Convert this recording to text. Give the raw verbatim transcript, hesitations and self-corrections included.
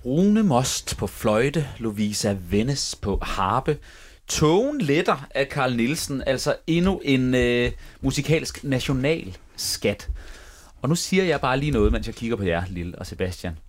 Rune Most på fløjte, Lovisa Vennes på harpe. Togen letter af Carl Nielsen, altså endnu en øh, musikalsk nationalskat. Og nu siger jeg bare lige noget, mens jeg kigger på jer, Lille og Sebastian.